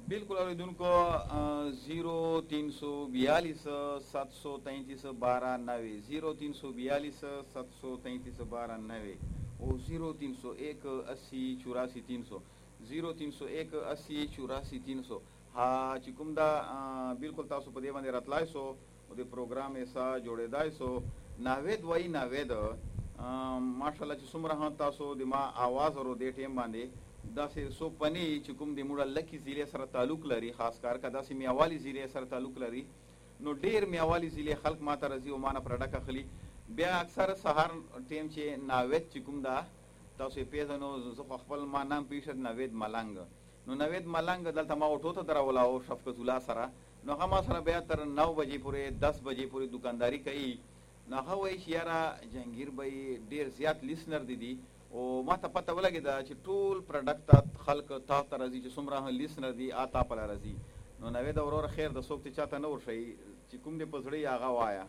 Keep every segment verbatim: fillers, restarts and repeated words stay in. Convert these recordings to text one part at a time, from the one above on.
बिल्कुल اوریدونکو زیرو تین سو بیالیس सात सौ तैंतीस बारह नवे जीरो तीन सौ बयालीस सात सौ तैंतीस बारह नवे और जीरो तीन सौ एक अस्सी चौरासी तीन सौ जीरो तीन सौ एक अस्सी चौरासी तीन सौ हाँ चिकुम दा बिल्कुल तासो पदे बांधे रतलाय सो उदे प्रोग्राम ऐसा जोड़े दाय सो नावेद वही नावेद माशाल्लाह चिसुमरा हाँ तासो दिमा आवाज और दे टेम बांधे दासे सो पनी चिकुम दे मुड़ा लकी जिले सर ताल्लुक लरी खास कार का दासे मियावाली जिले सर ताल्लुक लरी नो डेर मियावाली जिले खल्क माता रजी ओ माना प्रोडक्ट खली बे अक्सर सहार टेम चे नावेद चिकुम दा तासे पेजनो जो खपल मा नाम पीशद नावेद मलांग नो नावेद मलांग दल तमा उठो तो दरावला ओ शफकतुल्लाह सरा नो हमा सरा बे तर नौ बजे पूरे दस बजे पूरी दुकानदारी कई ना हवई शियारा जहांगीर भाई डेर ज्यादा लिसनर दीदी او ما ته پته ولګی دا چې ټول پروډکټ خلق تا ته راځي چې څومره لیسنر دي آتا په راځي نو نوې د اورور خیر د څوک ته چاته نه ورشي چې کوم دې پزړی هغه وایا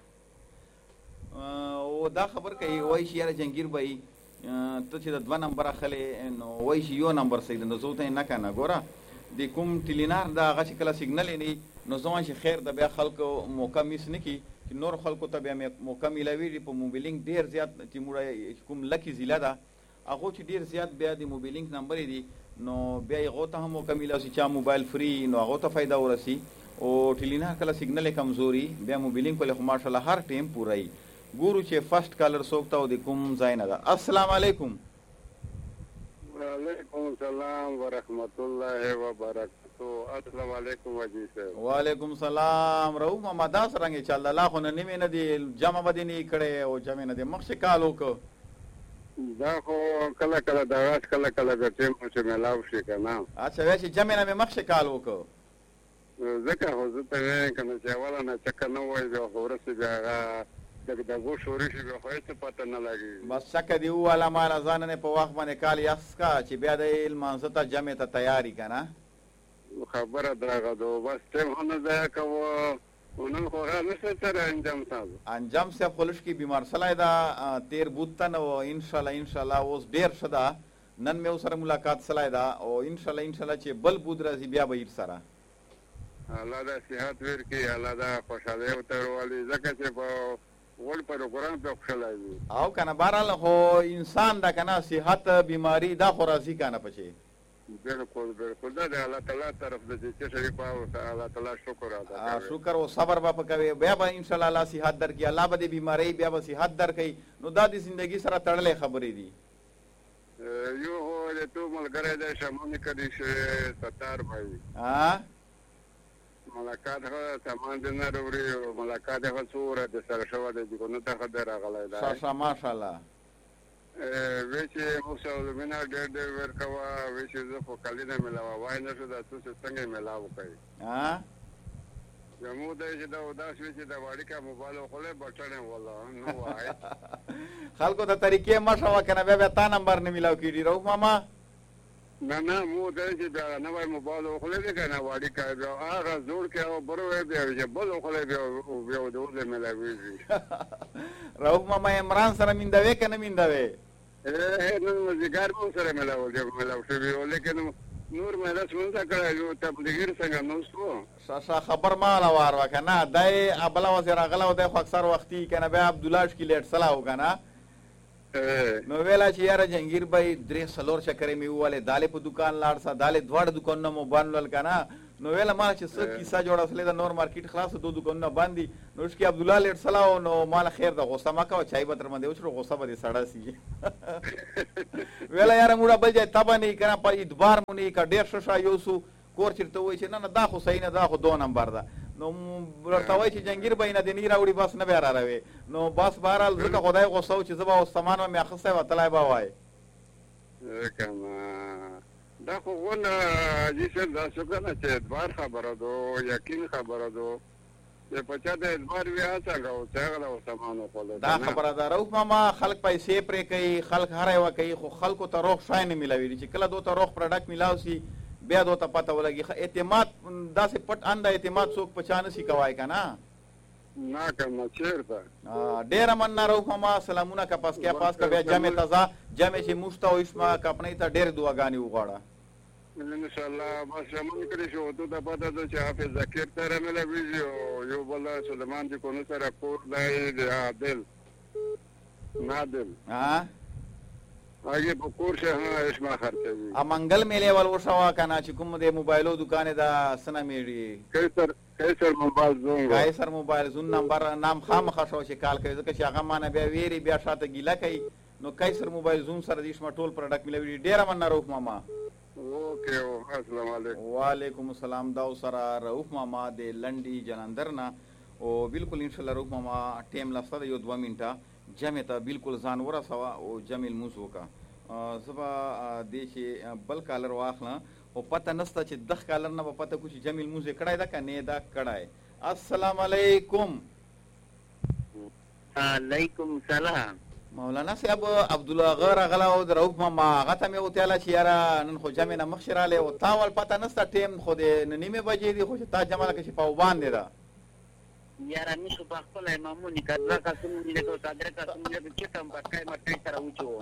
او دا خبر کوي وای شي یاره جنگیر بای ته چې د دوه نمبر خلې نو وای شي یو نمبر سید نو زوته نه کنه ګوره د کوم ټلینار دا هغه چې کله سیګنل نه نو ځوان شي خیر د بیا خلق موقع میس نه کی چې نور خلکو ته بیا موقع ملوي په موبایلینګ ډیر زیات چې موږ کوم لکی ضلع ده هغه چې ډیر زیات بیا د موبایلینګ نمبر دی نو بیا هغه ته هم کمیلا چې چا موبایل فری نو هغه ته فائدہ ورسی او ټلینا کله سیګنل کمزوري بیا موبایلینګ په لخوا ماشاءالله هر ټیم پورای ګورو چې فرست کالر سوکتا او د کوم ځای نه ده السلام علیکم وعلیکم السلام ورحمت الله وبرکاته السلام علیکم وجی صاحب وعلیکم السلام رو ما داس رنګ چل الله خو نه نیمه نه دی جمع بدینی کړي او جمع نه دی مخ کالو کو دا خو کله کله دا واس کله کله د ټیم چې ملاو شي کنه اچھا وای چې جمع نه مخ کال وکړو ځکه خو زه ته کنه چې اوله نه چکه نه وای بیا خورسي بیا دغه دغه شوري شي بیا خو هیڅ پته نه لګي بس چکه دی والا مال ځان نه په وخت باندې کال یاسکا چې بیا د علم ته جمع ته تیاری کنه خبره دغه دو بس ټیم نه ځای کوو اونن خو هغه څه تر انجام تاسو انجام سے خلش کی بیمار سلای دا تیر بوتن او ان شاء الله ان شاء الله اوس ډیر شدا نن مې سره ملاقات سلای دا او ان شاء الله ان شاء الله چې بل بود راځي بیا به سره الله دا صحت ورکړي الله دا خوشاله او تروالی زکه چې په ول پر قرآن په خوشاله او کنه بهرحال خو انسان دا کنه صحت بیماری دا خو راځي کنه پچې بالکل بالکل دا د الله تعالی طرف د چې شریف او الله تعالی شکر ادا کوي شکر او صبر با پکوي بیا به ان شاء الله الله صحت درکړي الله به د بیماری بیا به صحت درکړي نو دا د ژوندۍ سره تړلې خبرې دي یو هو د تو ملګری د شمن کدي شه ستار بھائی ها ملاقات هو سامان د نه وروړي ملاقات هو څوره د سره شو د ګونو ته خبر راغلی دا شاشا ماشاءالله ویچې موږ منا ډېر ډېر ورکوا ویچې زه خو کلینا ملاوا وای نه شو دا څه څنګه ملاو کوي ها زمو د چې دا وداس ویچې دا واړی کا موبایل خو له بټنه ولا نو وای خلکو ته طریقې مشوا کنه بیا تا نمبر نه ملاو کیږي رو ماما نه نه مو د چې دا نه وای موبایل خو له کنه واړی کا بیا هغه زوړ کې او بروي بیا چې بل خو له بیا بیا د ورته ملاوي رو ماما عمران سره میندوي کنه میندوي اه نن مزګار مو سره ملاو دی ملاو شوی ولیکن نور مې راس مونږه کړه یو تبلیغیر څنګه نو سو شاشا خبر ما لا وار وکنه دای ابلا وزیر غلا ودای خو اکثر وختي کنه بیا عبد الله شکی لیټ سلاو کنه نو ویلا چې یاره جنگیر بای درې سلور چکرې می واله داله په دکان لاړ سا داله دوړ دکان نو باندې کنه نو ویلا ما چې څه کیسه جوړه سله د نور مارکیټ خلاص دو دکان نه باندې نو شکی عبد الله لیټ سلاو نو مال خیر د غوسه ما کا چای به تر مده وشرو غوسه به سړا سی ویلا یاره موډه بل ځای تبا نه کنه په ادبار مونږ کا ډیر شوشا یوسو کور چرته وای چې نه نه دا خو صحیح نه دا خو دو نمبر ده نو ورته وای چې جنگیر بینه د نی راوړي بس نه بیا را راوي نو بس بهرال زکه خدای غوسه چې زبا او سامان مې اخسته و طلای با وای کنه دا خو ونه چې دا څه کنه چې ادبار خبره دو یقین خبره دو چې پچا د ادبار بیا څنګه او څنګه او سامان خپل دا خبره ده رو ماما خلک پیسې پرې کوي خلک هر یو کوي خو خلکو ته روغ شای نه ملاوي چې کله دوه ته روغ پروډکټ ملاو سي بیا دوته پته ولګي اعتماد داسې پټ انده اعتماد څوک پچانه سي کوای کنه نه کنه چیرته ډیر مننه رو ماما سلامونه کا پاس کیا پاس کا بیا جمع تازه جمع چې مشتا او اسما کا اپنی ته ډیر دعاګانی وغواړه ان شاء الله بس موږ کړی شو ته د پته ده چې حافظ ذکر سره ملوي او یو بل سليمان دي کو نو سره کور دی د عادل نادل ها هغه په کور شه ها اسما خرڅوي ا منګل میله ول وشوا کنه چې کوم د موبایلو دکان دا سنا میړي کیسر کیسر موبایل زون کیسر موبایل زون نمبر نام خامخ شو چې کال کوي ځکه چې هغه مانه بیا ویری بیا شاته ګیلا کوي نو کیسر موبایل زون سره د اسما ټول پروډکټ ملوي ډیر من روح ماما اوکے السلام علیکم وعلیکم السلام دا سره روح ماما د لنډي جلندر نه او بالکل ان شاء الله روح ماما ټیم لا سره یو دوه منټه جمع ته بالکل ځان ورسوا او جمیل موضوع کا زبا د شي بل کالر واخلا او پته نسته چې دغ کالر نه پته کوشي جمیل موضوع کړای دا کنه دا کړای السلام علیکم علیکم سلام مولانا صاحب عبد الله غیر غلا او دروف ما غته مې وتاله چې یاره نن خو جمع نه مخشراله او تاول پته نسته ټیم خو د نیمه بجې دی خو تا جمع کې په باندې دا یاره مې شو په خپل امامونی کړه کا سمونی له صدر کا سمونی د چټم په کای مټای سره وچو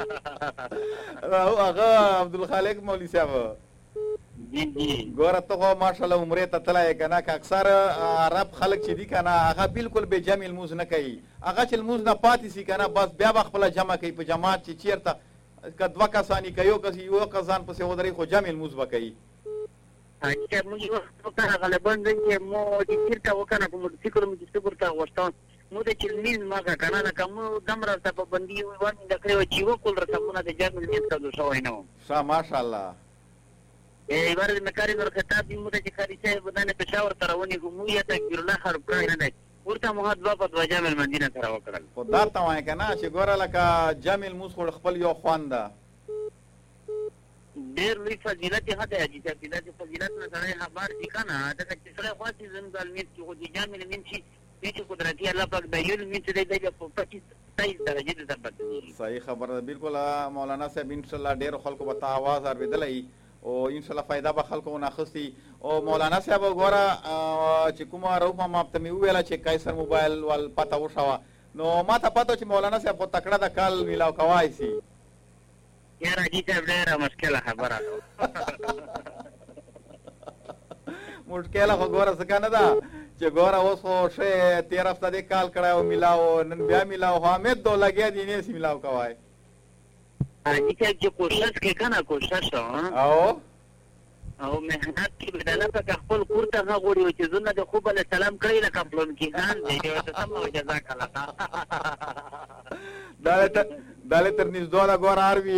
او هغه عبد الخالق مولوی صاحب جی جی ګوره ته ماشاءالله عمره ته تلای کنه که اکثر عرب خلک چې دي کنه هغه بالکل به جمع الموز نه کوي هغه چې الموز نه پاتې سي کنه بس بیا خپل جمع کوي په جماعت چې چیرته کدوا کسانی کوي کس یو کسان پسې ودرې خو جمع الموز وکړي چې موږ وکړه غالبا چې مو چې چیرته وکړه کوم فکر مو چې څه ورته مو د چلمین ما کنه نه کوم دمر ته په بندي وانه د کړو چې وکول رسمونه د جمع الموز کړو شوی نو شا ماشاءالله ای ورته مکاري ور خطاب دی مو ته چې خاري شه بدانه پېښور ترونی کوم یو تکبیر الله خراب کړی نه دی ورته محمد بابا د جامع المدینه سره وکړل خدا ته وای کنه چې ګوره لکه جامع الموز خو خپل یو خوان ده ډېر لوی فضیلت هغه دی چې فضیلت فضیلت نه سره خبر دي کنه دا چې سره خاصي زنګال می چې خو د جامع المدینه چې چې قدرتي الله پاک د یو می چې د پچیس تیس درجه ته تبدیل صحیح خبره بالکل مولانا صاحب ان شاء الله ډېر خلکو به आवाज اوریدلای او ان شاء الله فائدہ به خلکو نه اخستي او مولانا صاحب وګوره چې کومه روح ما ته مې ویله چې کیسر موبایل ول پته وشوه نو ما ته پته چې مولانا صاحب په تکړه د کال میلاو کوای سي یاره دې ته ډېره مشکله خبره مشکله خو ګوره څه کنه ده چې ګوره اوس خو شه تیر هفته دې کال کړی او میلاو نن بیا میلاو خو امید دو لګیا دي نه سي میلاو کوای دې چې کوشش کې کنه کوشش او او مهنت کې بدله په خپل کور ته نه غوړي چې زونه د خوب له سلام کړی له کمپلون کې ځان دې ته سم او جزاک الله دا ته دا تر نږدې ګور اروي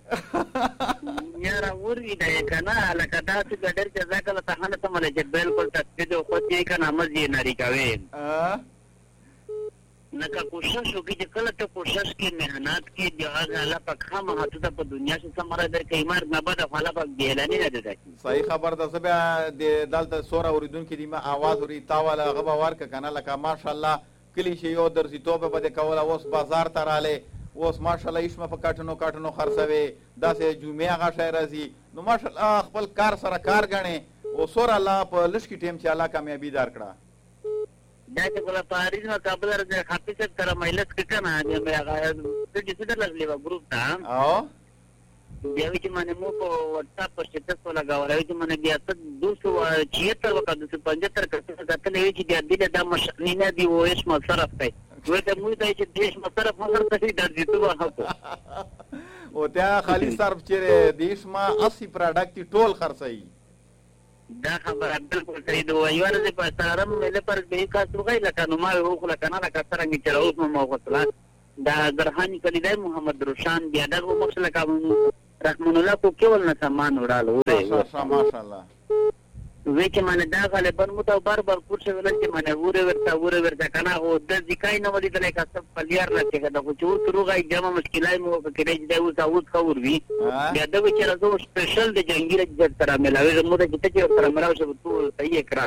یاره ورې دا کنه لکه دا چې ډېر جزاک الله تعالی ته مله چې بالکل تاسو خو دې کنه مزي نری کوي ا نکه کوشش وکړي چې کله ته کوشش کې مهنت کې دی هغه الله پاک خامہ ته په دنیا کې سمره در کې مار نه بده خلا پاک دی اعلان نه ده صحیح خبر ده سبا د دلته سوره اوریدون کې دی ما आवाज اوري تاواله غبا ورک کنه لکه ماشاءالله کلی شی یو درځي توبه بده کوله اوس بازار ته رااله اوس ماشاءالله اسمه په کاټنو کاټنو خرڅوي داسې جمعه هغه شای راځي نو ماشاءالله خپل کار سره کار غني او سوره الله په لشکې ټیم چې الله کامیابی دار کړه دا چې کوله پاریز نو کابل راځي خاطر څه تر مایلس کې کنه مې هغه د دې څه لګلې و ګروپ ته او بیا چې باندې مو په واتس اپ پر شته څه لگاوله چې باندې بیا څه دوه چیتر وکړه دوه پنځه کړه کته نه چې دې د مشنی نه دی او اسمه صرف کوي دوی ته مو ته چې دیش مصرف هغه ته درځي ته واه او ته خالي صرف چې دیش ما اسی پروډکټ ټول خرڅي دا خبره بالکل صحیح ده یو ورځ په تارم مله پر به کا توګه لکه نو ما یو خو لکه نه لکه څنګه چې اوس مو غوښتل دا درهاني کلیدای محمد روشان بیا دغه مخله کوم رحمان الله کو کېول نه سامان وړاله وره ماشاءالله وې چې باندې دا غالبا مو ته بار بار پوښتنه ولا چې باندې وره ورته وره ورته کنه او د ځکای نه ولې دلای کا سب پلیار لکه دا خو چې تروغای جامه مشکلای مو په کې دی اوس اوس خور وی بیا دا چې راځو سپیشل د جنگیر د تر ملاوي مو ته چې تر ملاوي شو ټول صحیح اکرام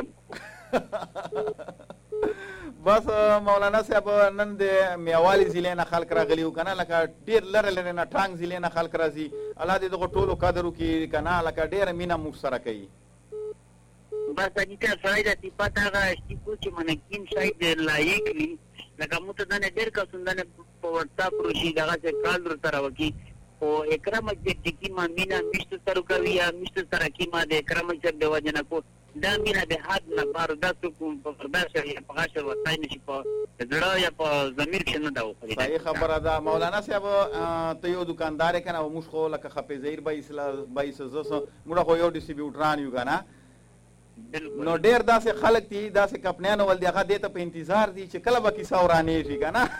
بس مولانا صاحب نن د میوالي ضلع نه خلک راغلی وکنه لکه ډیر لره لره نه ټانګ ضلع نه خلک راځي الله دې دغه ټولو قدرو کې کنه لکه ډیر مینا مو سره کوي بس اجازه فائدہ دی پتا هغه چې چې من کین شاید لایق وي لکه مو ته نه ډیر کا سندنه په ورتا پروشي دغه څه کال در تر وکی خو اکرم چې ټکی ما مینا مشت سره کوي یا مشت سره کی ما د اکرم چې د وجنه کو دا مینا به حد نه بار داسو کوم په برداشت یا په غاشر وتاین شي په زړه یا په ضمیر کې نه دا وخت صحیح خبره ده مولانا صاحب ته یو دکاندار کنه او موږ خو لکه خپې زهیر بایس بایس زسو موږ خو یو ډیسټریبیوټران یو کنه نو ډیر داسې خلک دي داسې کمپنیانو ول دی هغه دې ته په انتظار دي چې کله به کیسه ورانېږي که نه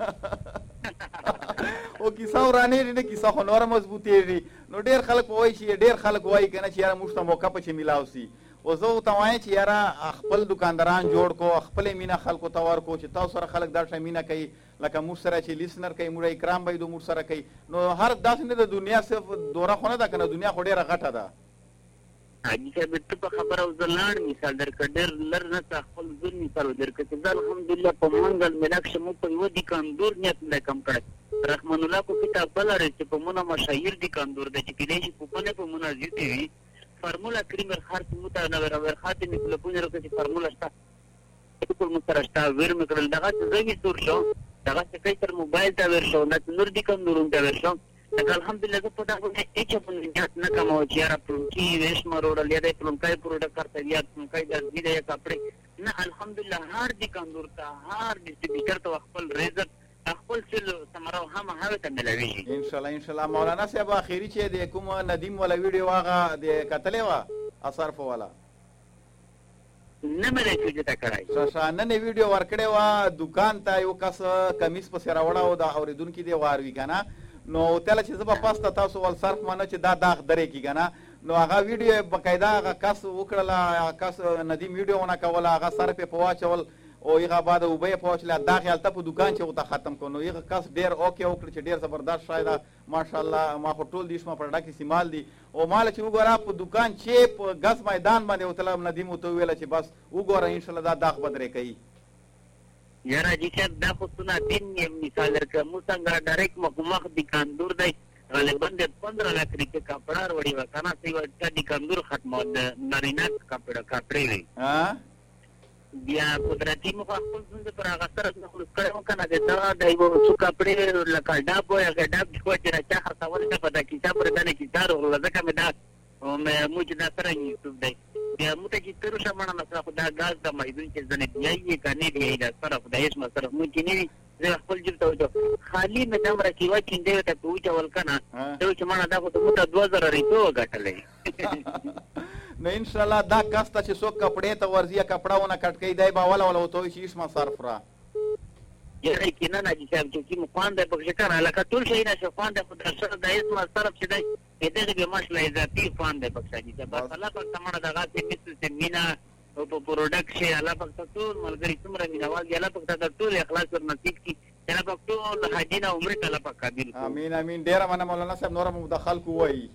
او کیسه ورانېږي نه کیسه خو نوره مضبوطېږي نو ډېر خلک به وایي چې ډېر خلک وایي که نه چې یاره موږ ته موقع په چې میلاو سي او زه ورته وایم چې یاره خپل دکانداران جوړ کو خپلې مینه خلکو ته ورکو چې تاسو سره خلک دا ښه مینه کوي لکه موږ سره چې لیسنر کوي موږ اکرام به یې موږ سره کوي نو هر داسې نه د دنیا صرف دوره خو نه ده که نه دنیا خو ډېره غټه ده حاجي صاحب ته په خبره او زه لاړ مثال درکړه ډېر لر نه څه خپل زور مثال درکړه چې زه الحمدلله په منګل ملاک شه موږ په یوه دوکاندور نیت نه کم کړی رحمان الله کو کتاب بل لري چې په مونه مشاهیر دوکاندور دی چې کېدای شي کوپنې په مونه زیاتې وي فرموله کریمر خرڅ مو ته نوې راور خاطر مې تلیفون راکړه چې فرموله شته ټول مو سره شته ویر مې کړل دغه چې زه مې سور شو دغه چې کوي تر موبایل ته ور شو نه نور دوکاندورونو ته ور شو لکه الحمدلله زه په دغه هېچا باندې نیت نه کوم چې یاره پلونکي ریشمه روډل یا دی پلونکی پروډکټ کرته یا پلونکی درځي دی یا کپړې نه الحمدلله هر دوکاندور ته هر ډسټریبیوټر ته خپل رزق خپل سل ثمره هم هغه ته ملويږي ان شاء الله ان شاء الله مولانا صاحب اخیری چې د کوم ندیم ولا ویډیو هغه د کتلې وا اثر فوالا نه مې چې تا کړای شاشانه نه ویډیو ورکړې وا دکان ته یو کس کمیس په سره وړاو د اوریدونکو دی واروي کنه نو تل چې زما پاسته تاسو ول صرف مانه چې دا داغ درې کی کنه نو هغه ویډیو بقاعده هغه کس وکړله کس ندیم ویډیو ونه کوله هغه صرف په واچول او هغه بعد او به په واچل دا خیال ته په دکان چې وته ختم کو نو هغه کس ډیر اوکې وکړ چې ډیر زبردست شاید ماشاءالله ما خو ټول دیش ما پروډکټ استعمال دي او مال چې وګوره په دکان چې په غس میدان باندې وتل ندیم وته ویل چې بس وګوره ان شاء الله دا داغ بدرې کوي یاره جی صاحب دا خو سنا دین مثال درکړه مو څنګه ډایرکټ مخ دوکاندور دی غالبا د پندرہ لاکھ روپے کپڑا وړي وکنه سی ورته دوکاندور ختمه د نارینه کپڑا کپړې وي ها بیا قدرتي مخ خپل څنګه پر هغه سره خپل کړو کنه دا د یو څو کپڑې لکه ډاب وي هغه ډاب چې چې راځه خرڅول ته په کتاب پر دنه کتاب ولزکه مې دا مې موږ دا سره یوټیوب دی بیا موږ ته چې تر شمنه نه خو دا غاز د مایدون چې ځنه بیاي کنه دی دا سره خدای اسمه سره موږ کې نه زه خپل جیب ته وځم خالی مې دم راکیوا چې دې ته پوښتنه ولکنه ته چې مانه دا خو ته موږ دوه زره ریتو غټلې نو ان شاء الله دا کاسته چې څوک کپڑے ته ورزیه کپڑاونه کټ کوي دای با ولا ولا وته شي اسمه صرف را یاره کینه نه چې صاحب چې مو خوان د پکې کنه لکه ټول شي نه شو خوان د خدای سره د اسمه صرف چې دی دې به ماشله ذاتی خوان د پکې چې بس الله پاک تمړه دغه چې مثل مینا او په پروډکټ شي الله پاک ټول ملګری څومره مینوال دی الله پاک ته ټول اخلاص ور نصیب کی الله پاک ټول حاجینا عمر ته الله پاک قابل امين امين ډیر مننه مولانا صاحب نور مدخل کوی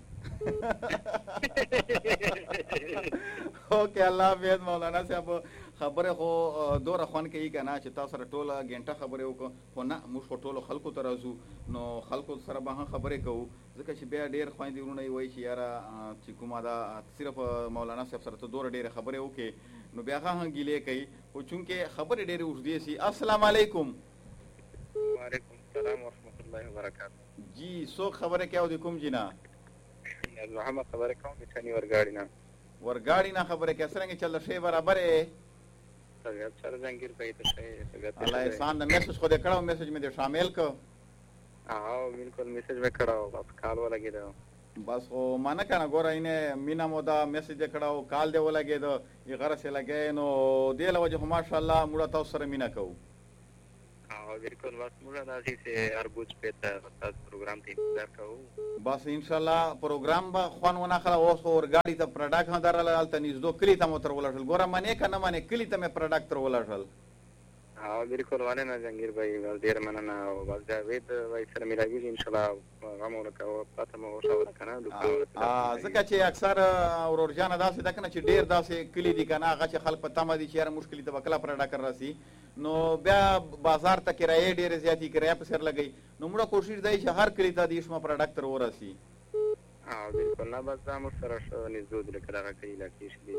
اوکې الله حافظ مولانا صاحب خبره خو دوره خوان کوي کنه چې تاسو سره ټوله غنټه خبره وکړو خو نه موږ ټولو خلکو ته راځو نو خلکو سره به خبرې کوو ځکه چې بیا ډېر خویندې ورونه وایي چې یاره چې کومه دا صرف مولانا صاحب سره ته دوره ډېرې خبرې وکړې نو بیا هغه ګیلې کوي خو چونکې خبرې ډېرې اوږدې سي السلام علیکم وعلیکم السلام ورحمۃ اللہ وبرکاتہ جی څوک خبره کوي د کوم جنا محمد خبره کوم د چني ورګاړي نه ورګاړي نه خبره کوي څنګه چل شي برابر ہے سګات سره زنګیر کوي ته شي سګات الله احسان د میسج خو دې کړو میسج مې دې شامل کو اه بالکل میسج مې کړو بس کال ولګیدو بس او مانه کنه ګوره اینه مینا مودا میسج کړو کال دې ولګیدو یې غره سه لګې نو دې لوجه ماشاءالله موږ تاسو سره مینا کوو اه بالکل بس موږ داسې سه اربوج په تاسو پروګرام ته انتظار کوو بس ان شاء الله پروګرام به خوان ونه خلا اوس ورګاډي ته پروډکټ نه درل الته نږدې کلی ته مو تر ولټل ګوره منې کنه منې کلی ته مې پروډکټ تر ولټل اه بالکل والے نه جنگیر بھائی ډیر مننه او بس جاوید وای سره ملاوي ان شاء الله غمو لکه پته مو وشاور کنه اه ځکه چې اکثر اورورجانه داسې ده کنه چې ډیر داسې کلی دي کنه هغه چې خلک په تمه دي چې یاره مشکل ته وکړه پروډکټ راسي نو بیا بازار ته کرایه ډیر زیاتی کرایه په سر لګي نو موږ کوشش دی چې هر کلی ته د اسمه پروډکټ تر ورسي اه بالکل نه بس دا مو سره شو نزدود لکه دا کوي لکه شي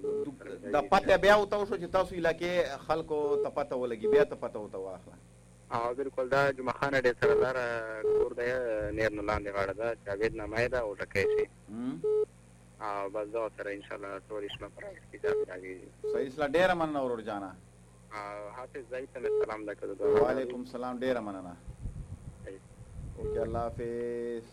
دا پته بیا او تاسو چې تاسو علاقې خلکو ته پته ولګي بیا ته پته وته واخله او بالکل دا جمعه خان ډېر سره لار کور دی نیر نه لاندې غاړه ده جاوید نامه ده او ټکی شي او بس دا سره ان شاء الله ټول اسمه پر کتاب راځي. صحیح اسلا ډېر مننه ورور جانا. حافظ زاید ته سلام ده کړو. وعلیکم سلام ډېر مننه. اوکې الله حافظ.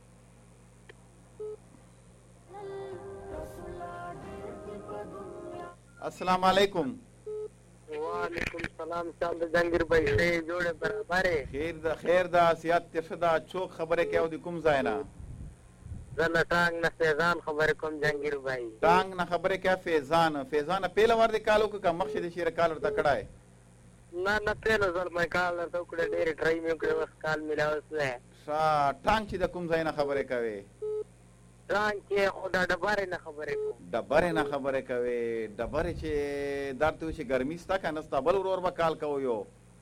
السلام علیکم. وعلیکم السلام. شام د جنگیر بھائی شه جوړه برابر خیر دا خیر دا سیادت تشدا چوک خبره کوي د کوم ځای نه؟ زنه ټانګ نه فیضان خبره کوم جنگیر بھائی. ټانګ نه خبره کوي فیضان. فیضان په لور د کالو کا مخشه د شیر کال ورته کړای. نه نه په لور مې کال ورته کړه ډېر ټرای مې کړو بس کال ملاوسه. شا ټانګ چې د کوم ځای نه خبره کوي؟ ټانګ کې خدا ډبره نه خبره کوي. ډبره نه خبره کوي. ډبره چې درته چې ګرمي ستا کنه ستا بل ورور به کال کوي یو.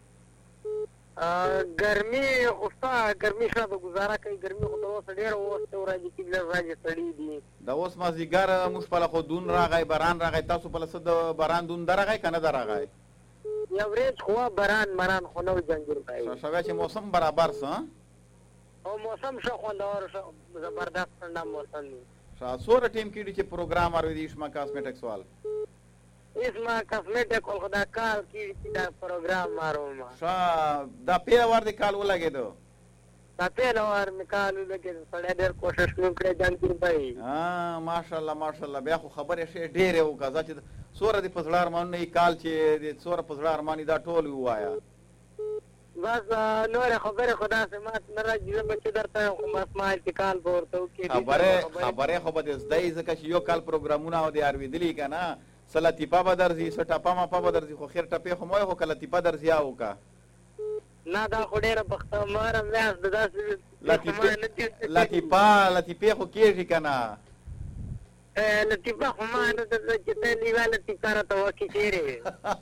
ګرمي خوستا ګرمي شاته گزاره کوي. ګرمي خو اوس ډېر اوس ته راځي چې د راځي سړی دي. دا اوس مازیګر موږ په خو دون راغی باران راغی تاسو په لسد باران دون درغی کنه درغی؟ یو ورځ خو باران مران خو نو جنگیر کوي. شوه چې موسم برابر سه او موسم شو خوندور شو زبردست ټنډه موسم دی. شا سور ټیم کې چې پروګرام اوري د اسما کاسمیټکس وال اسما کاسمیټک ول خدا کال کې چې دا پروګرام ماروم. شا دا پیله ور د کال ولګیدو. دا پیله ور میکالو لګیدو. سړی ډېر کوشش وکړي جنگیر بھائی. ها ماشاءالله ماشاءالله. بیا خو خبره شي ډېر یو کزا چې سور د پزړار مان نه کال چې د سور پزړار مان دا ټول وایا. بس نور خبره خدا سے مات نه راځي بچی درته خو ما انتقال ورته وکړي. خبره خبره خو به د زدای زکه چې یو کال پروګرامونه او د ارویدلی کنه سلاتی پا بدرځي سټاپا ما پا بدرځي خو خیر ټپه خو مو خو کله تی بدرځي او کا نه دا خو ډېر بخته مار مې د داس لاتیپا لاتیپه خو کېږي کنه لاتیپا خو ما نه د چې ته نیواله تکاره ته وکی چیرې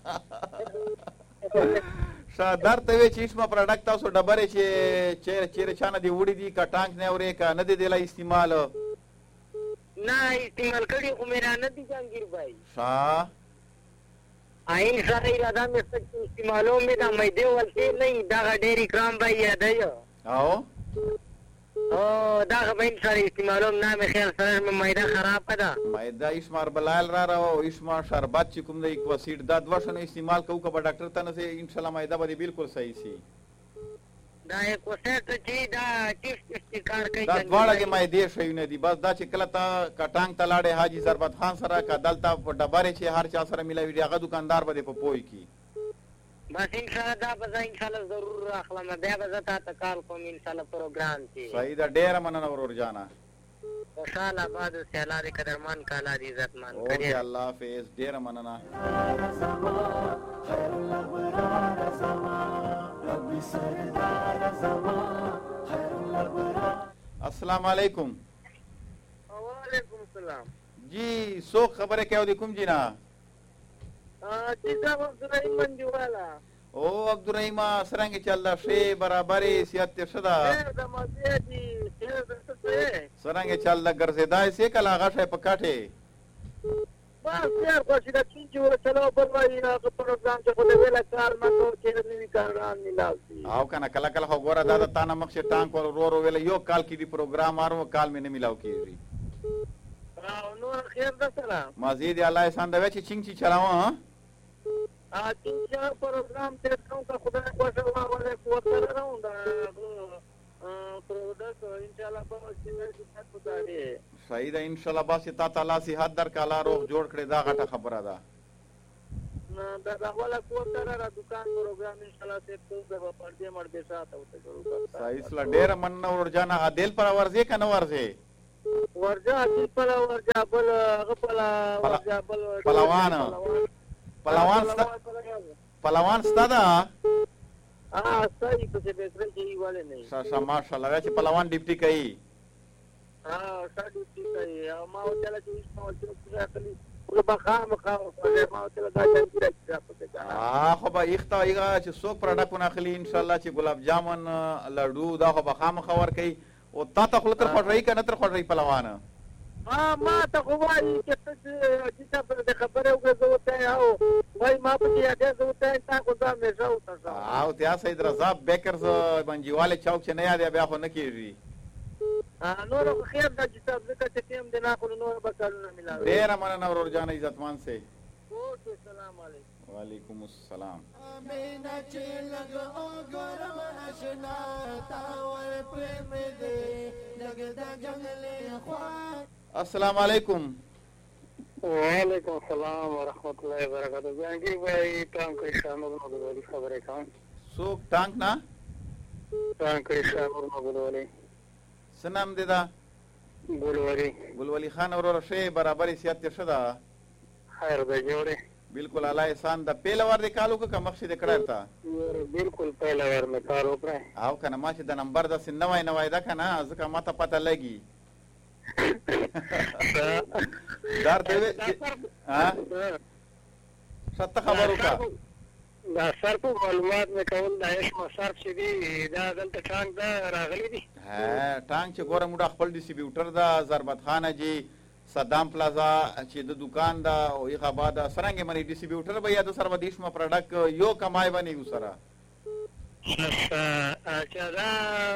شا درته وی چې اسما پروډکټ تاسو ډبره چې چیر چیر چانه دی وړي دي کا ټانک نه اورې کا نه دی دلا استعمال نه استعمال کړي خو میرا نه دي جنگیر بھائی. شا آئین سره اراده مې ست استعمالو مې دا مې دی ولته نه دا ډېر کرام بھائی یاد ہے او او دا غوین سره استعمالو نه مې خیال سره مې مېدا خراب ده. مېدا اسمار بلال را راو اسما شربت چې کوم د اکواسیډ دا دوشنه استعمال کوو که به ډاکټر ته نه سي ان شاء الله مېدا به بالکل صحیح سي. دا اکواسیډ چې دا ټیسټ کار کوي دا دواړه کې مېدې شي نه دي. بس دا چې کله تا کټانګ تلاړې حاجی ضربت خان سره کا دلته په ډبره چې هر چا سره ملوي هغه دکاندار به په پوي کی. بس ان شاء الله دا به ان شاء الله ضرور اخلم بیا به زتا تکال کوم ان شاء الله پروګرام کې. صحیح دا ډېر مننه ورور جانا. ان شاء الله بعد سیالا دې قدرمان کالا دې عزتمان کړي. اوکې الله حافظ. ډېر مننه. السلام علیکم. وعلیکم السلام. جی سو خبره کوي د کوم جنا؟ چې دا عبدالرحیم منجوالا. او عبدالرحیم سرنګ چل شي برابرې سیادت شدا. دا مزه دي چې سرنګ چل ګرځیدای سي کله غشه پکاټه. بس یار کوشش دا چې ور چلو په وایي دا پروګرام چې په ویلا کار ما ته چې نوی کاران ملاوي. او کنه کله کله خو ګوره دا د تانه مخ ټانک ور ورو ویل یو کال کې دی پروګرام ارو کال مې نه ملاو کیږي. او نور خیر ده سلام. مزید الله احسان دا چې چنګ چی چلاو ها. ا چې پروګرام ته کوم کا خدای کوشش واره قوت راو دا پروډکټ ان شاء الله په چې پوتاړي. صحیح ده ان شاء الله باسي تا تعالی صحت در کالا روغ جوړ کړي دا غټه خبره ده. نه دا دا ولا کوته را دکان پروګرام ان شاء الله ته څه په پردې مړ به ساته وته جوړ. صحیح سلا ډېر من ور جانا عادل پر ورځي کنه ورځي ورځه چې په ورځه بل غپل ورځه بل پلوان پلوان ستا پلوان ستا دا اه صحیح په دې سره چې والے نه شا ماشاءالله چې پلوان ډیپټي کوي. اه ساډو چې ما وتل چې ما وتل چې خپل په خام خام ما وتل دا چې راځي. اه خو به اخته ایغه چې څوک پروډکټونه اخلي ان شاء الله چې ګلاب جامن لډو دا خو به خام خبر کوي او تا ته خپل تر خوړی کنه تر خوړی پلوان. ما ما ته خو وایي چې چې تاسو د خبره وګورئ او وای ما په یا دې ته تا کو ځم نه شاو تاسو او تیا سید رضا بیکرز منجیواله چوک چې نه یاد بیا خو نه کیږي نور خو خیر د کتاب ذکر چې تیم د نه کول نور بکالونه ملاوي ډیر مننه ورور جان عزتمان سے اوکے السلام علیکم وعلیکم السلام مینا چې لګ او ګرم آشنا تا ور پریم دې لګ د جنگل خوا السلام علیکم وعلیکم السلام ورحمۃ اللہ وبرکاتہ جانگیر بھائی ټانک شامل نو د خبرې کوم سوک ټانک نه ټانک شامل نو غوړولې سنام دې دا ګلوري ګلولی خان ورور شی برابرې سیات شدا خیر به جوړه بالکل الله احسان د پیله ور د کالو کا مخشد کړه تا بالکل پهلا ور مې کار وکړ او کنه ما چې د نمبر د سنوای نوای دا کنه ځکه ما ته پته لګي دار ته ها ست خبرو کا دا صرف معلومات مې کول دا هیڅ مصرف شې دي دا دلته ټانک دا راغلي دي ها ټانک چې ګوره موږ خپل ډیسټریبیوټر دا ضربت خانه جی صدام پلازا چې د دکان دا او یغه بعد سرنګ منی ډیسټریبیوټر به یا د سر ودیشمه پروډکټ یو کمای ونی وسره اچھا دا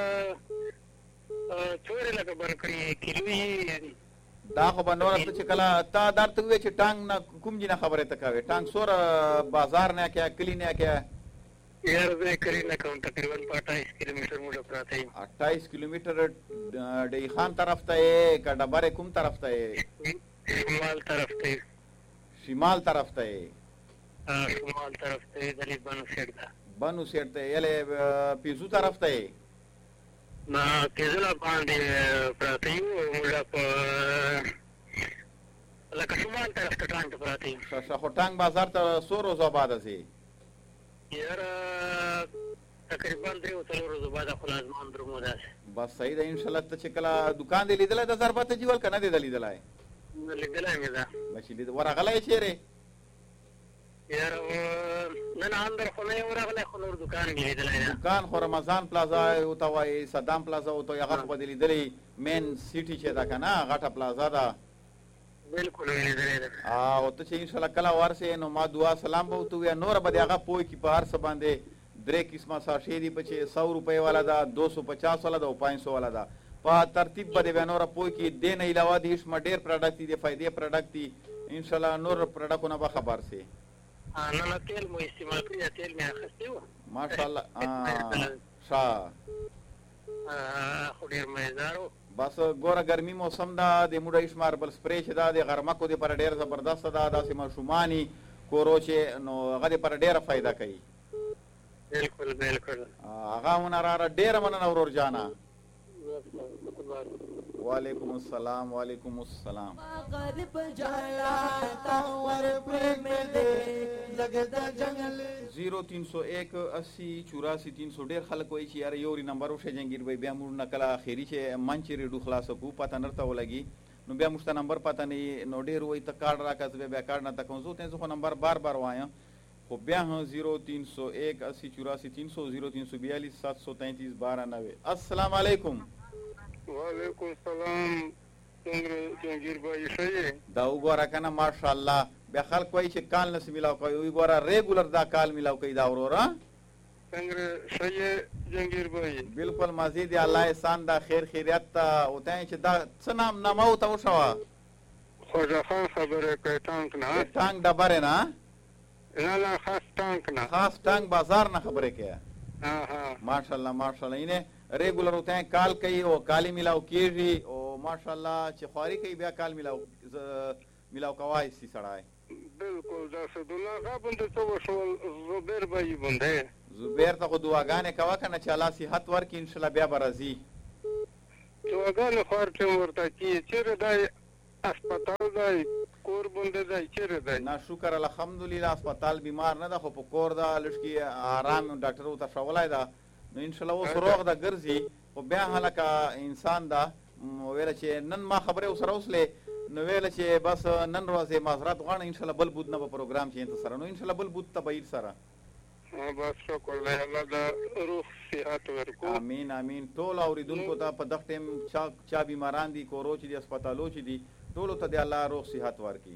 څوره لکه برکړی کیلوې دا خو به نور څه چې کله تا درته وې چې ټانګ نه کوم جنه خبره تکاوي ټانګ سور بازار نه کیا کلی نه کیا یار زه کلی نه کوم تقریبا اٹھائیس کیلومتر موږ پراته یم اٹھائیس کیلومتر ډی خان طرف ته یې کا ډبره کوم طرف ته یې شمال طرف ته شمال طرف ته یې شمال طرف ته د لیبانو سیټ دا بنو سیټ ته یله پیزو طرف ته یې ما کېزلا باندې پراته یو موږ په لکه شمال طرف ته ټانک پراته یو شاشه ټانک بازار ته سو روز آباد سي یار تقریبا درې او څلور ورځې بعد خلاص مان درمو ده بس صحیح ده ان شاء الله ته چې کله دکان دې لیدلای د ضربت جیول کنه دې لیدلای لیدلای مې ده ماشي دې ورغلای چیرې یار نن اندر خو نه ورغلای خو نور دکان لیدلای دکان خو رمضان پلازا او تا وای صدام پلازا او ته هغه په لیدلې مین سیټي چې دا کنه غټه پلازا ده بالکل لیدلای ده او ته چې ان شاء الله کله ورسې نو ما دعا سلام به تو یا نور به هغه پوي کی په هر څه باندې درې قسمه ساشې دی په چې سو روپے والا دا دو سو پچاس والا دا او پانچ سو والا دا په ترتیب باندې نور پوي کی دین علاوه دې شم ډیر پروډکټ دي فائدې پروډکټ دي ان شاء الله نور پروډکټونه به خبر سي نه نه تیل مو استعمال کړی تیل مې اخستې و ماشاء الله شا خو ډیر مزارو بس ګوره ګرمي موسم دا د موډ شمار بل سپری چې دا د غرمکو د پر ډیر زبردست دا داسې مشومانی کورو چې نو هغه پر ډیره فائدہ کوي بالکل بالکل هغه مونږه ډیره مننه ورور جانا وعلیکم السلام وعلیکم السلام غریب جایا تا ور پریم دې لګدا جنگل زیرو تین سو ایک اسی چوراسی تین سو ډیر خلک وایي چې یار یو نمبر وشه جنگیر وای بیا موږ نکلا اخیری چې منچ ریډو خلاص کو پته نرته ولګي نو بیا موږ ته نمبر پته نه نو ډیر وای ته کارت راکړه بیا کارت نه تکو زه ته خو نمبر بار بار وایم خو بیا هم زیرو تین سو ایک اسی چوراسی تین سو زیرو تین سو بیالیس سات سو تینتیس بارہ نوے السلام علیکم وعلیکم السلام څنګه جنگیر بھائی ښه دا وګوره کنه ماشاءالله بیا خلک وایي چې کال نس ملاو کوي وګوره ریګولر دا کال ملاو کوي دا ورورا څنګه ښه جنگیر بھائی بالکل مزید الله احسان دا خیر خیریت ته او ته چې دا څه نام نامو ته وشوا خوجا خان خبره کوي ټانک نه ټانک ډبره نه نه نه خاص ټانک نه خاص ټانک بازار نه خبره کوي ها ها ماشاءالله ماشاءالله اینه ریګولر ہوتے ہیں کال کوي او کالی ملاو کیږي او ماشاءالله چې خواري کوي بیا کال ملاو ملاو کوي سي سړای بالکل دا سدولا غابند ته وشول زبیر بھائی بنده زبیر ته خو دعاګانې کوا کنه چې الله صحت ورکړي ان شاء الله بیا برازي دعاګانې خور ټیم ورته کی چیرې دای هسپتال دای کور بنده دای چیرې دای نه شکر الحمدلله هسپتال بیمار نه ده خو په کور دا لشکي آرام ډاکټر ته شولای دا نو ان شاء الله اوس روغ دا ګرځي او بیا هلکه انسان دا ویل چې نن ما خبره اوس راوسله نو ویل چې بس نن ورځې معذرت غواړم ان شاء الله بل بود نه په پروګرام کې انت سره نو ان شاء الله بل بود ته بیر سره بس شکر الله الله دا روح صحت ورکو امين امين ټول اوریدونکو ته په دغه ټیم چا چا بیماران دي کورو چې دي هسپتالو چې دي ټول ته دی الله روح صحت ورکړي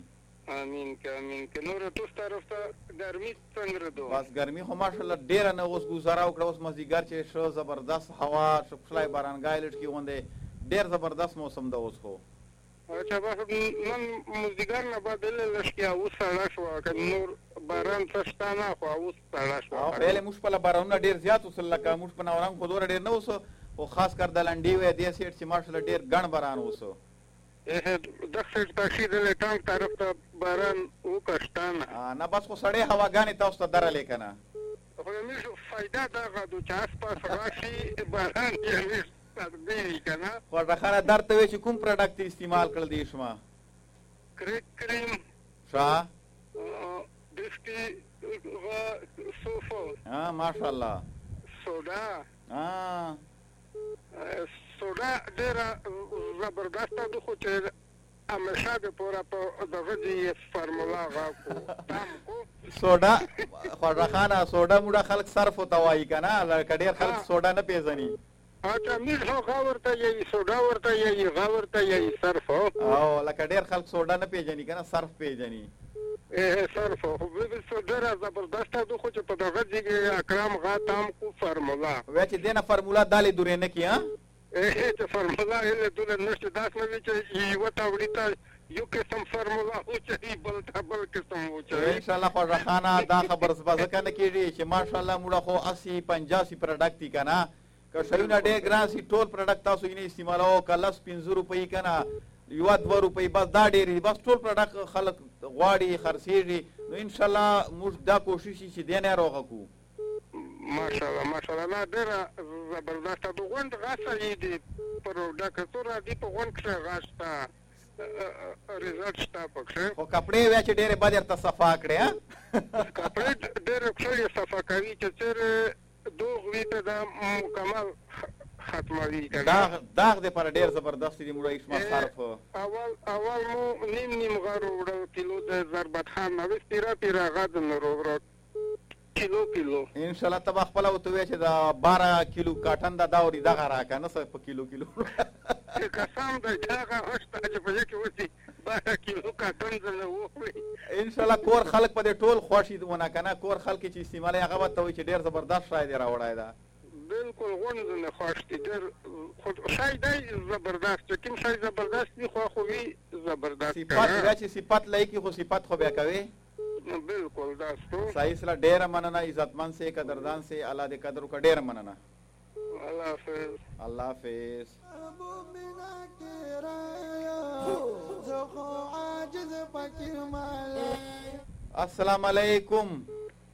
امین که امین که نور تاسو طرف ته ګرمي څنګه ده؟ بس ګرمي خو ماشاءالله ډېره نه اوس ګزاره وکړه. اوس مازدیګر چې ښه زبردست هوا شپشلی بارانګای لټ کې غوندې ډېر زبردست موسم ده اوس خو. اچھا بس نن مازدیګر نه بعد لږ اوس سړه شوه که نور باران څه شته نه خو اوس سړه شوه. او خیالې موږ خپله بارانونه ډېر زیات اوسل لکه موږ په نورنګ خو دومره ډېر نه اوسه خو خاص کر د لنډۍ وی دې سیټ چې ماشاءالله ډېر ګڼ باران اوسه. دغه سیټ تاکي د ټانک طرف ته باران وکړه شته نه نه بس خو سړې هواګانې تاسو ته درلې که نه خو زموږ فایده دغه ده چې آسپاس راشي باران یې تدبیري که نه. خوږه در ته وی چې کوم پروډکټ استعمال کړل دی شما؟ کریک کریم ښه بسکي صوفو ماشاءالله سوډا سوډا ډېره زبردسته ده خو چې همیشه دپاره په دغه دې فارمولا هغه سوډا خوږه خانه سوډا موډه خلک صرف ورته وایي که نه لکه ډېر خلک سوډا نه پېژني. اچھا موږ هغه ورته یایي سوډا ورته یایي هغه ورته یایي صرف او لکه ډېر خلک سوډا نه پېژني که نه صرف پېژني. صرف ډېره زبردسته ده خو چې په دغه ځای کې اکرم غا تام کو فارمولا وایي چې دې نه فارمولا دالې دورې نه کړي ها چې فارمولا هیله دونه نشته داسې نه وي چې یوه تاوړي ته یو قسم فارمولا وچوي بل ته بل قسم وچوي. انشاءالله خوږه خانه دا خبر به ځکه نه کېږي چې ماشاءالله موږ خو اسي پنجاسي پروډکټ دي که نه که شیونه ډېر ګران سي ټول پروډکټ تاسو یې نه استعمالوه که لس پنځه روپۍ که نه یوه دوه روپۍ بس دا ډېر دي بس ټول پروډکټ خلک غواړي خرڅېږي نو انشاءالله موږ دا کوشش شي چې دې نه روغه کړو. ماشاءالله ماشاءالله نه ډېره زبردسته ده. غونډ غا صحیح دي پروډکټ څو راځي په غونډ کښې غا شته ریزلټ شته پکښې خو کپړې وایي چې ډېرې بد درته صفا کړې کپړې ډېرې ښه صفا کوي چې چېرې دوغ وي ته دا مکمل ختموي داغ داغ دې پر ډېر زبردست دي موږ اسما صرف اول اول مو نیم نیم غار وړو کیلو د ضربت خان نو پیرا پیرا غد نو ورو کیلو کیلو ان شاء الله تبا خپل او ته چې دا بارہ کیلو کاټن دا داوري دغه راکا نه څه په کیلو کیلو قسم دې هغه هشته چې په یوه کې وتی بارہ کیلو کاټن زنه وخوري ان شاء الله کور خلک په دې ټول خوشي دونه کنه کور خلک چې استعمال هغه وته وي چې ډېر زبردست شای دی راوړای دا بالکل غونډه نه خوښ دي ډېر خو شای دی زبردست کوم شای زبردست دی خو خو وی زبردست صفات راځي صفات لایقي خو صفات خو بیا کوي بالکل دا ستو صحیح سره ډېر مننه عزتمن سي قدردان سي الله دې قدر وکړ ډېر مننه الله حافظ الله حافظ السلام علیکم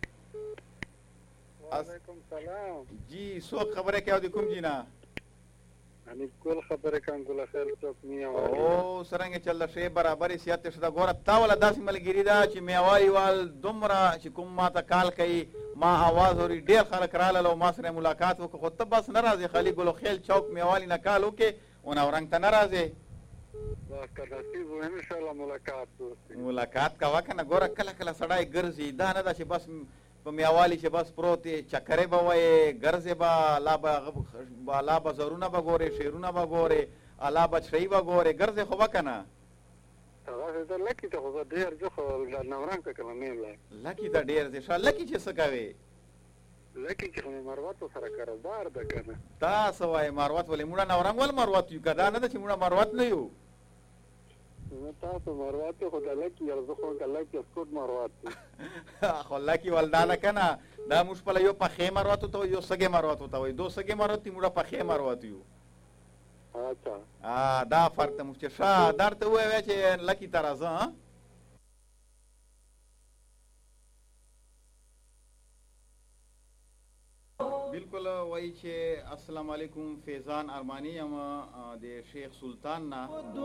وعلیکم سلام جی څوک خبره کوي د کوم جنا अनि کول خبره کوم ګل خیر څوک میا او سرنګ چل شي برابر سیاست شته ګوره تا ولا داسې ملګری دا چې میوالي وال دومره چې کوم ما ته کال کوي ما आवाज اوري ډیر خلک رااله ما سره ملاقات وکړه خو ته بس ناراضي خالي ګل خیل چوک میوالي نه کال وکي او نورنګ ته ناراضي بس کله چې ان شاء الله ملاقات وشي ملاقات کا وکنه ګوره کله کله سړای ګرځي دا نه دا چې بس په میوالي چې بس پروت چکرې به وای ګرځي به لا به لا به زرونه به ګوري شیرونه به ګوري الا به شی به ګوري ګرځي خو وکنه هغه ته لکه ته خو ډیر جو خو نورنګ ته کوم نه لای لکه ته ډیر دې شا لکه چې څه کوي لکه چې مروت سره کاروبار ده کنه تاسو وای مروت ولې موږ نورنګ ول مروت یو کدا نه چې موږ مروت نه یو نو تاسو مروت خو د لکه یو زه خو د لکه سکوت مروت خو لکه ولدانه کنه دا موږ په یو په خې مروت ته یو سګې مروت ته وای دو سګې مروت موږ په خې مروت یو اچھا ا دا فرق ته مشته شا درته وای چې لکی ترازه بالکل وای چې السلام علیکم فیضان ارمانی یم د شیخ سلطان نه